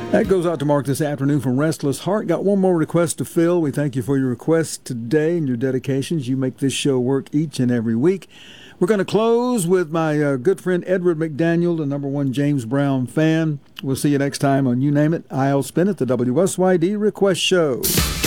That goes out to Mark this afternoon from Restless Heart. Got one more request to fill. We thank you for your requests today and your dedications. You make this show work each and every week. We're going to close with my good friend Edward McDaniel, the #1 James Brown fan. We'll see you next time on You Name It. I'll Spin It, the WSYD Request Show.